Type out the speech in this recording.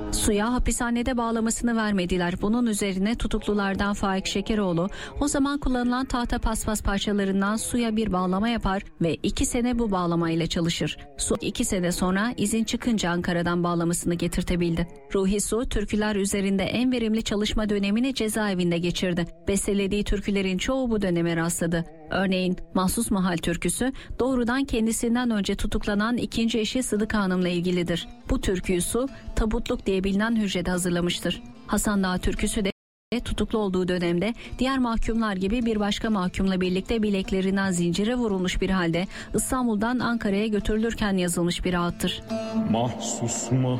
Suya hapishanede bağlamasını vermediler. Bunun üzerine tutuklulardan Faik Şekeroğlu o zaman kullanılan tahta paspas parçalarından suya bir bağlama yapar ve 2 sene bu bağlamayla çalışır. Su 2 sene sonra izin çıkınca Ankara'dan bağlamasını getirtebildi. Ruhi Su türküler üzerinde en verimli çalışma dönemini cezaevinde geçirdi. Bestelediği türkülerin çoğu bu döneme rastladı. Örneğin Mahsus Mahal türküsü doğrudan kendisinden önce tutuklanan ikinci eşi Sıdıka Hanım'la ilgilidir. Bu türküyü Su, Tabutluk diye bilinen hücrede hazırlamıştır. Hasan Dağı türküsü de tutuklu olduğu dönemde diğer mahkumlar gibi bir başka mahkumla birlikte bileklerinden zincire vurulmuş bir halde İstanbul'dan Ankara'ya götürülürken yazılmış bir ağıttır. Mahsus